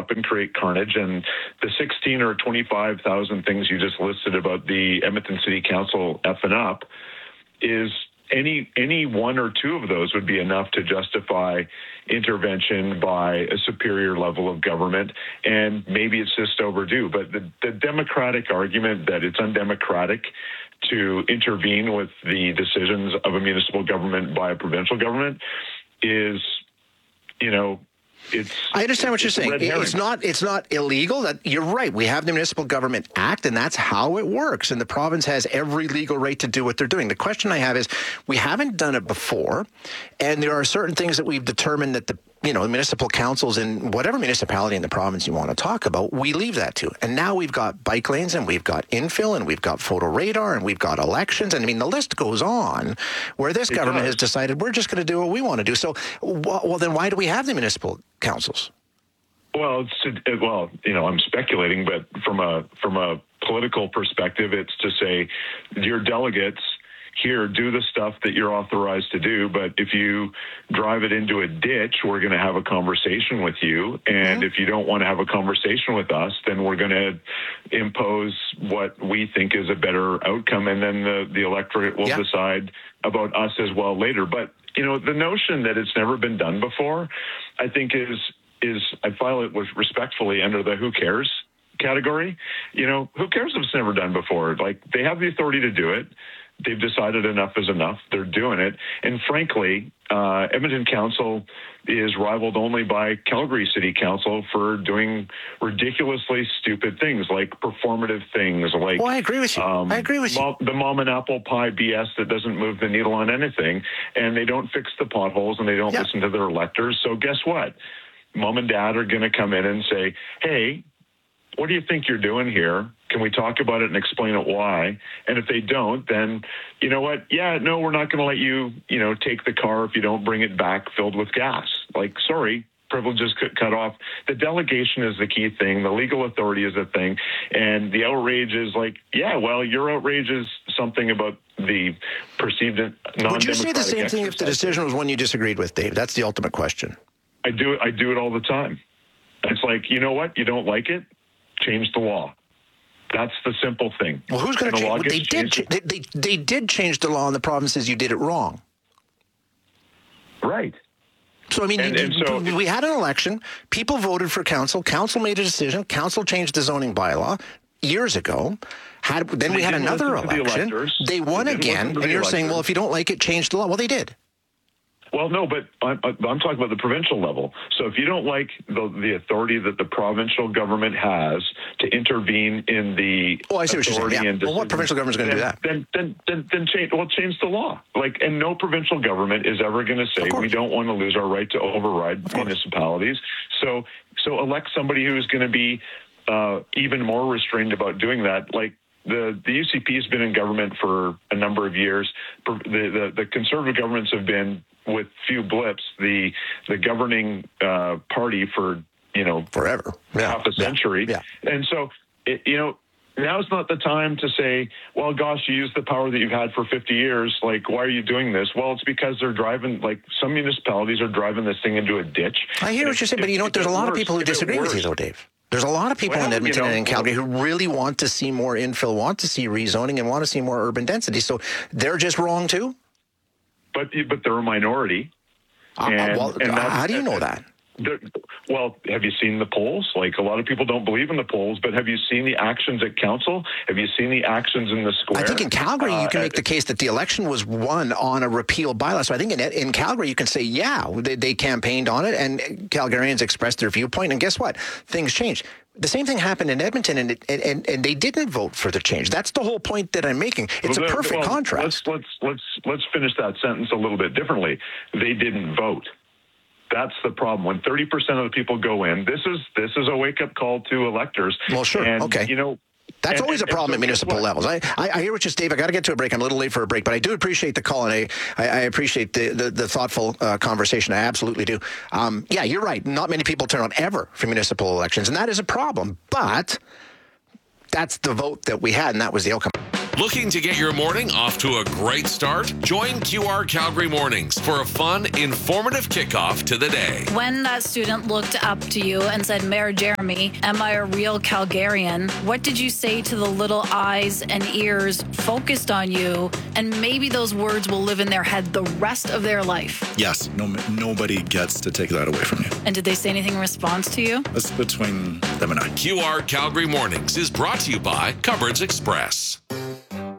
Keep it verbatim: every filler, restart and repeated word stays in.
up and create carnage. And the sixteen or twenty-five thousand things you just listed about the Edmonton City Council effing up is any any one or two of those would be enough to justify intervention by a superior level of government, and maybe it's just overdue. But the, the democratic argument that it's undemocratic to intervene with the decisions of a municipal government by a provincial government is, you know, It's, I understand what you're saying. It's not it's not illegal. That you're right. We have the Municipal Government Act, and that's how it works. And the province has every legal right to do what they're doing. The question I have is, we haven't done it before, and there are certain things that we've determined that the you know municipal councils in whatever municipality in the province you want to talk about, we leave that to. And now we've got bike lanes, and we've got infill, and we've got photo radar, and we've got elections, and I mean the list goes on. Where this it government does. has decided we're just going to do what we want to do. So, well, then why do we have the municipal councils? Well, it's, it, well, you know, I'm speculating, but from a from a political perspective, it's to say your delegates here do the stuff that you're authorized to do, but if you drive it into a ditch, we're going to have a conversation with you, and mm-hmm. if you don't want to have a conversation with us, then we're going to impose what we think is a better outcome, and then the, the electorate will yeah. decide about us as well later. But, you know, the notion that it's never been done before, I think is, is I file it with respectfully under the who cares category. You know, who cares if it's never done before? Like, they have the authority to do it. They've decided enough is enough. They're doing it. And frankly, uh, Edmonton Council is rivaled only by Calgary City Council for doing ridiculously stupid things, like performative things. Like, well, I agree with you. Um, I agree with you. The mom and apple pie B S that doesn't move the needle on anything. And they don't fix the potholes, and they don't yep. listen to their electors. So guess what? Mom and dad are going to come in and say, hey, what do you think you're doing here? Can we talk about it and explain it why? And if they don't, then, you know what? Yeah, no, we're not going to let you, you know, take the car if you don't bring it back filled with gas. Like, sorry, privileges cut off. The delegation is the key thing. The legal authority is a thing. And the outrage is like, yeah, well, your outrage is something about the perceived non-democratic. Would you say the same exercise. thing if the decision was one you disagreed with, Dave? That's the ultimate question. I do it. I do it all the time. It's like, you know what? You don't like it? Change the law. That's the simple thing. Well, who's going to change? They did. Ch- they, they they did change the law, and the province says you did it wrong. Right. So I mean, and, you, and so we had an election. People voted for council. Council made a decision. Council changed the zoning bylaw years ago. Had then we had another election. The they won they again, and you're saying, well, if you don't like it, change the law. Well, they did. Well, no, but I'm, I'm talking about the provincial level. So if you don't like the, the authority that the provincial government has to intervene in the oh, I see what you're saying. Yeah. Well, what provincial government is going to do that? Then, then, then, then change. Well, change the law. Like, and no provincial government is ever going to say we don't want to lose our right to override municipalities. So, so elect somebody who is going to be uh, even more restrained about doing that. Like. The, the U C P has been in government for a number of years. The, the, the conservative governments have been, with few blips, the the governing uh, party for, you know, forever, yeah. half a century. Yeah. Yeah. And so, it, you know, now's not the time to say, well, gosh, you use the power that you've had for fifty years. Like, why are you doing this? Well, it's because they're driving, like, some municipalities are driving this thing into a ditch. I hear what you're saying, but you know, there's a lot of people who disagree with you, though, Dave. There's a lot of people well, in Edmonton you know, and in Calgary who really want to see more infill, want to see rezoning, and want to see more urban density. So they're just wrong too? But but they're a minority. Uh, and, well, and how do you know that? Well, have you seen the polls? Like, a lot of people don't believe in the polls, but have you seen the actions at council? Have you seen the actions in the square? I think in Calgary, uh, you can make the case that the election was won on a repeal bylaw. So I think in, in Calgary, you can say, yeah, they, they campaigned on it, and Calgarians expressed their viewpoint, and guess what? Things changed. The same thing happened in Edmonton, and, it, and and they didn't vote for the change. That's the whole point that I'm making. It's well, a perfect well, contrast. Let's, let's, let's, let's finish that sentence a little bit differently. They didn't vote. That's the problem. When thirty percent of the people go in, this is this is a wake-up call to electors. Well, sure. And, okay. You know, that's and, always and, a problem so at municipal levels. I, I, I hear what you're saying, Dave. I got to get to a break. I'm a little late for a break, but I do appreciate the call, and I, I, I appreciate the, the, the thoughtful uh, conversation. I absolutely do. Um, yeah, you're right. Not many people turn out ever for municipal elections, and that is a problem. But that's the vote that we had, and that was the outcome. Looking to get your morning off to a great start? Join Q R Calgary Mornings for a fun, informative kickoff to the day. When that student looked up to you and said, Mayor Jeremy, am I a real Calgarian? What did you say to the little eyes and ears focused on you? And maybe those words will live in their head the rest of their life. Yes, no, nobody gets to take that away from you. And did they say anything in response to you? It's between them and I. Q R Calgary Mornings is brought to you by Cupboards Express.